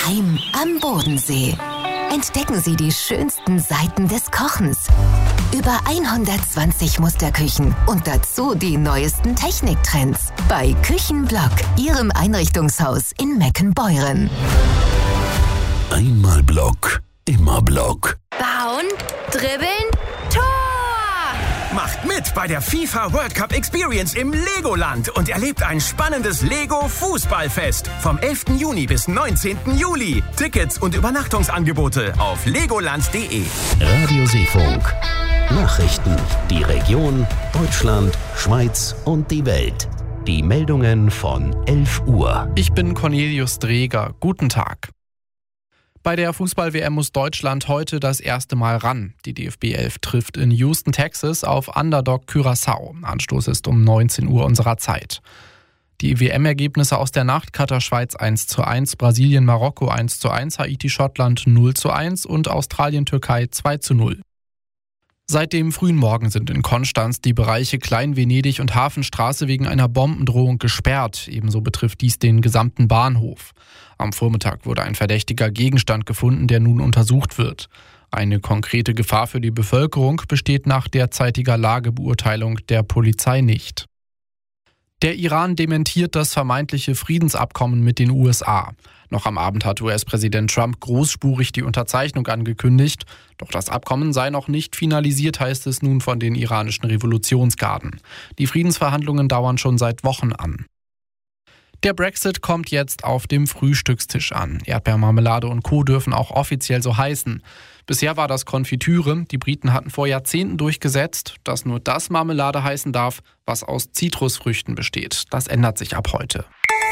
Daheim am Bodensee. Entdecken Sie die schönsten Seiten des Kochens. Über 120 Musterküchen und dazu die neuesten Techniktrends. Bei Küchenblock, Ihrem Einrichtungshaus in Meckenbeuren. Einmal Block, immer Block. Bauen, dribbeln, Tor! Macht mit bei der FIFA World Cup Experience im Legoland und erlebt ein spannendes Lego-Fußballfest vom 11. Juni bis 19. Juli. Tickets und Übernachtungsangebote auf legoland.de. Radio Seefunk. Nachrichten, die Region, Deutschland, Schweiz und die Welt. Die Meldungen von 11 Uhr. Ich bin Cornelius Dreger. Guten Tag. Bei der Fußball-WM muss Deutschland heute das erste Mal ran. Die DFB 11 trifft in Houston, Texas auf Underdog Curaçao. Anstoß ist um 19 Uhr unserer Zeit. Die WM-Ergebnisse aus der Nacht: Katar Schweiz 1:1, Brasilien Marokko 1:1, Haiti Schottland 0:1 und Australien Türkei 2:0. Seit dem frühen Morgen sind in Konstanz die Bereiche Klein-Venedig und Hafenstraße wegen einer Bombendrohung gesperrt. Ebenso betrifft dies den gesamten Bahnhof. Am Vormittag wurde ein verdächtiger Gegenstand gefunden, der nun untersucht wird. Eine konkrete Gefahr für die Bevölkerung besteht nach derzeitiger Lagebeurteilung der Polizei nicht. Der Iran dementiert das vermeintliche Friedensabkommen mit den USA. Noch am Abend hat US-Präsident Trump großspurig die Unterzeichnung angekündigt. Doch das Abkommen sei noch nicht finalisiert, heißt es nun von den iranischen Revolutionsgarden. Die Friedensverhandlungen dauern schon seit Wochen an. Der Brexit kommt jetzt auf dem Frühstückstisch an. Erdbeermarmelade und Co. dürfen auch offiziell so heißen. Bisher war das Konfitüre. Die Briten hatten vor Jahrzehnten durchgesetzt, dass nur das Marmelade heißen darf, was aus Zitrusfrüchten besteht. Das ändert sich ab heute.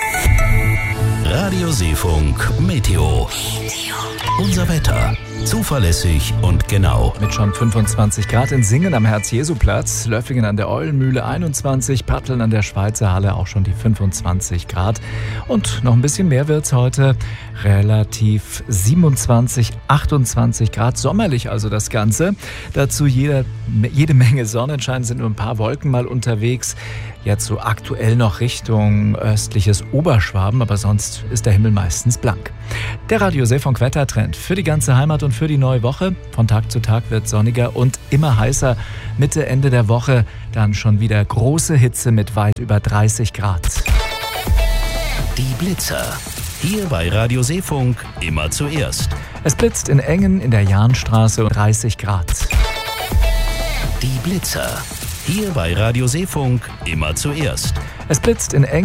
Radio Seefunk Meteo. Unser Wetter. Zuverlässig und genau. Mit schon 25 Grad in Singen am Herz-Jesu-Platz, Löffingen an der Eulenmühle 21, Patteln an der Schweizer Halle auch schon die 25 Grad. Und noch ein bisschen mehr wird's heute, relativ 27, 28 Grad, sommerlich also das Ganze. Dazu jede Menge Sonnenschein, sind nur ein paar Wolken mal unterwegs. Jetzt so aktuell noch Richtung östliches Oberschwaben, aber sonst ist der Himmel meistens blank. Der Radio Seefunk Wettertrend für die ganze Heimat und für die neue Woche. Von Tag zu Tag wird sonniger und immer heißer. Mitte, Ende der Woche dann schon wieder große Hitze mit weit über 30 Grad. Die Blitzer. Hier bei Radio Seefunk immer zuerst. Es blitzt in Engen in der Jahnstraße 30 Grad. Die Blitzer. Hier bei Radio Seefunk immer zuerst. Es blitzt in Engen